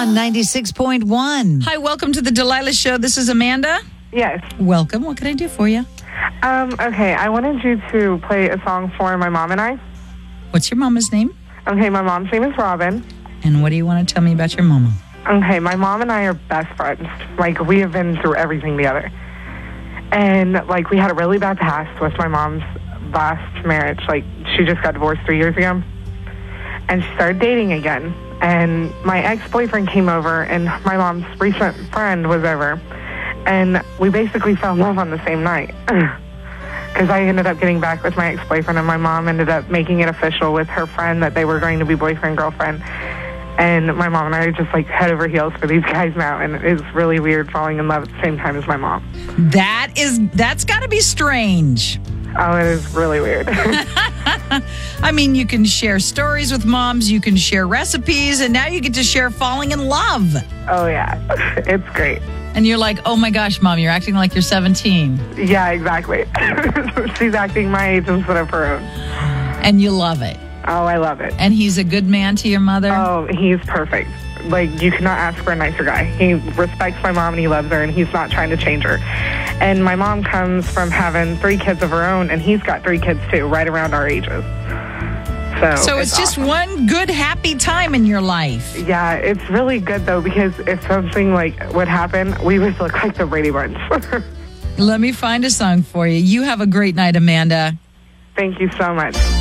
on 96.1. Hi, welcome to the Delilah Show. This is Amanda. Yes. Welcome. What can I do for you? Okay, I wanted you to play a song for my mom and I. What's your mama's name? Okay, my mom's name is Robin. And what do you want to tell me about your mama? Okay, my mom and I are best friends. Like, we have been through everything together. And, like, we had a really bad past with my mom's last marriage. Like, she just got divorced 3 years ago. And she started dating again. And my ex-boyfriend came over, and my mom's recent friend was over. And we basically fell in love on the same night. Because I ended up getting back with my ex-boyfriend, and my mom ended up making it official with her friend that they were going to be boyfriend-girlfriend. And my mom and I are just like head over heels for these guys now, and it's really weird falling in love at the same time as my mom. That's got to be strange. Oh, it is really weird. I mean, you can share stories with moms, you can share recipes, and now you get to share falling in love. Oh, yeah. It's great. And you're like, oh my gosh, Mom, you're acting like you're 17. Yeah, exactly. She's acting my age instead of her own. And you love it. Oh, I love it. And he's a good man to your mother? Oh, he's perfect. Like, you cannot ask for a nicer guy. He respects my mom and he loves her, and he's not trying to change her. And my mom comes from having 3 kids of her own, and he's got 3 kids too, right around our ages. So it's just one good, happy time in your life. Yeah, it's really good, though, because if something like would happen, we would look like the Brady Bunch. Let me find a song for you. You have a great night, Amanda. Thank you so much.